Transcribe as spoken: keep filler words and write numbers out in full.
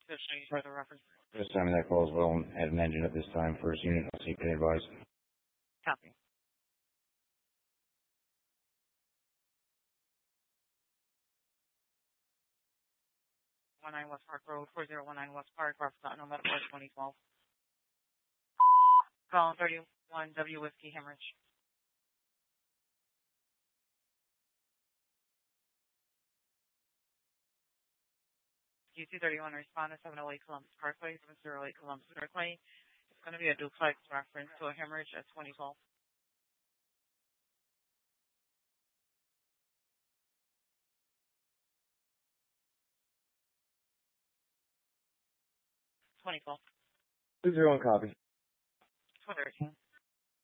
Just change for the reference. This time that call as well and add an engine at this time. First unit, I'll see you can advise. Copy. one nine West Park Road, four zero one nine West Park, Rough Platinum, Medical twenty twelve. Call thirty-one W Whiskey Hemorrhage. Q two thirty-one respondent, seven oh eight Columbus Parkway, seven oh eight Columbus Parkway. It's going to be a duplex reference to a hemorrhage at twenty twelve. twenty twelve. two zero one copy. twenty thirteen.